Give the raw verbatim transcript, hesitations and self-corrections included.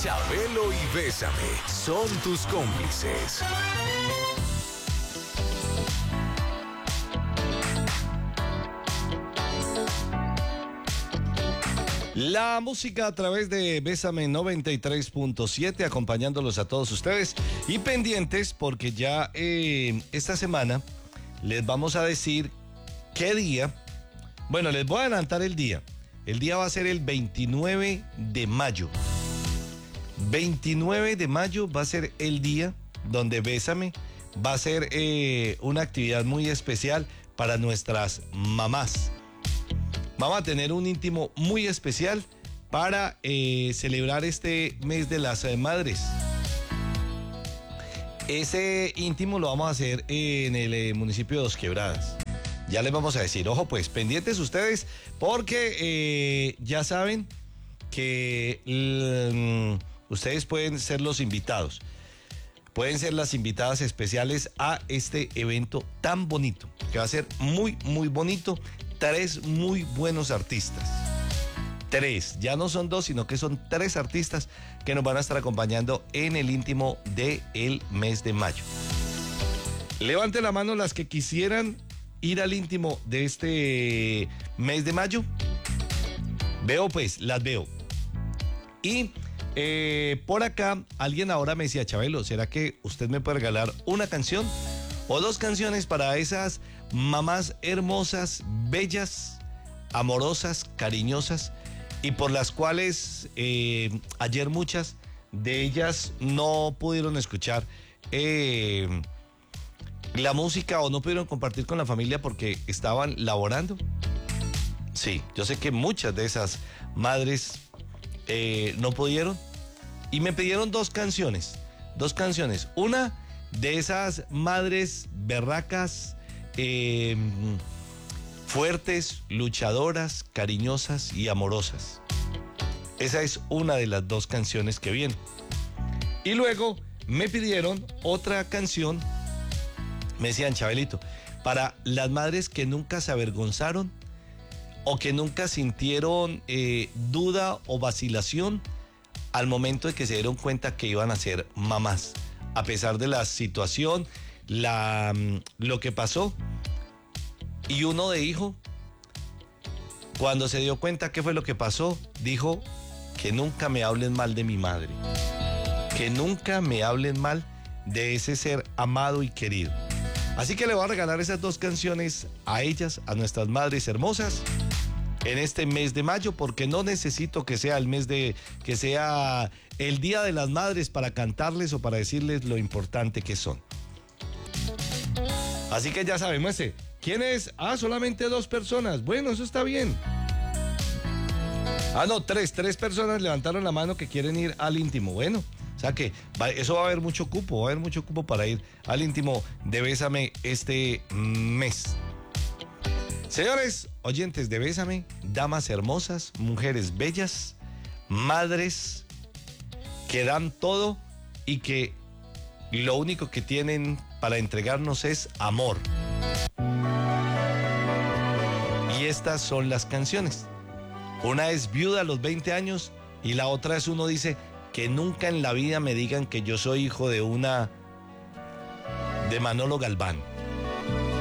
Chabelo y Bésame son tus cómplices. La música a través de Bésame noventa y tres punto siete, acompañándolos a todos ustedes y pendientes porque ya eh, esta semana les vamos a decir qué día. Bueno, les voy a adelantar el día. El día va a ser el veintinueve de mayo. veintinueve de mayo va a ser el día donde Bésame va a ser eh, una actividad muy especial para nuestras mamás. Vamos a tener un íntimo muy especial para eh, celebrar este mes de las eh, madres. Ese íntimo lo vamos a hacer en el eh, municipio de Dos Quebradas. Ya les vamos a decir, ojo pues, pendientes ustedes, porque eh, ya saben que mm, ustedes pueden ser los invitados. Pueden ser las invitadas especiales a este evento tan bonito, que va a ser muy, muy bonito. Tres muy buenos artistas. Tres, ya no son dos, sino que son tres artistas que nos van a estar acompañando en el íntimo del mes de mayo. Levante la mano las que quisieran ir al íntimo de este mes de mayo. Veo pues, las veo. Y eh, por acá alguien ahora me decía, Chabelo, ¿será que usted me puede regalar una canción o dos canciones para esas mamás hermosas, bellas, amorosas, cariñosas, y por las cuales eh, ayer muchas de ellas no pudieron escuchar eh, la música o no pudieron compartir con la familia porque estaban laborando? Sí, yo sé que muchas de esas madres eh, no pudieron y me pidieron dos canciones, dos canciones, una de esas madres berracas, eh, fuertes, luchadoras, cariñosas y amorosas. Esa es una de las dos canciones que vienen. Y luego me pidieron otra canción, me decían, Chabelito, para las madres que nunca se avergonzaron o que nunca sintieron eh, duda o vacilación al momento de que se dieron cuenta que iban a ser mamás. A pesar de la situación, la, lo que pasó. Y uno de hijo, cuando se dio cuenta qué fue lo que pasó, dijo que nunca me hablen mal de mi madre. Que nunca me hablen mal de ese ser amado y querido. Así que le voy a regalar esas dos canciones a ellas, a nuestras madres hermosas, en este mes de mayo, porque no necesito que sea el mes de, que sea el Día de las Madres para cantarles o para decirles lo importante que son. Así que ya saben, muestre, ¿quién es? Ah, solamente dos personas. Bueno, eso está bien. Ah, no, tres, tres personas levantaron la mano que quieren ir al íntimo. Bueno, o sea que va, eso va a haber mucho cupo, va a haber mucho cupo para ir al íntimo de Bésame este mes. Señores, oyentes de Bésame, damas hermosas, mujeres bellas, madres que dan todo y que lo único que tienen para entregarnos es amor. Y estas son las canciones. Una es Viuda a los veinte años y la otra es, uno dice, que nunca en la vida me digan que yo soy hijo de una... de Manolo Galván.